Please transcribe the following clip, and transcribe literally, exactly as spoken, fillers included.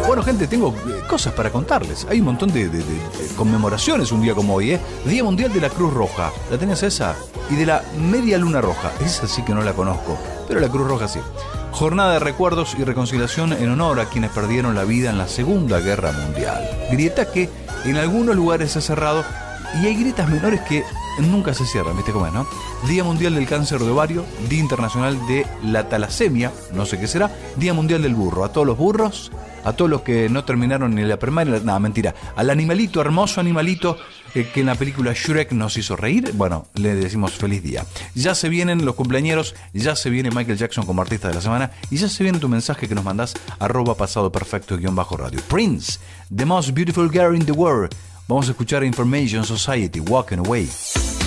Bueno, gente, tengo eh, cosas para contarles. Hay un montón de, de, de, de conmemoraciones un día como hoy, ¿eh? Día Mundial de la Cruz Roja. ¿La tenés esa? Y de la Media Luna Roja. Esa sí que no la conozco, pero la Cruz Roja sí. Jornada de recuerdos y reconciliación en honor a quienes perdieron la vida en la Segunda Guerra Mundial. Grieta que en algunos lugares se ha cerrado y hay grietas menores que nunca se cierran, ¿viste cómo es, no? Día Mundial del Cáncer de Ovario, Día Internacional de la Talasemia, no sé qué será, Día Mundial del Burro. A todos los burros, a todos los que no terminaron ni la primaria, nada, mentira. Al animalito, hermoso animalito eh, que en la película Shrek nos hizo reír, bueno, le decimos feliz día. Ya se vienen los cumpleañeros, ya se viene Michael Jackson como artista de la semana y ya se viene tu mensaje que nos mandás arroba pasado perfecto guión bajo radio. Prince, the most beautiful girl in the world. Vamos a escuchar Information Society, Walking Away.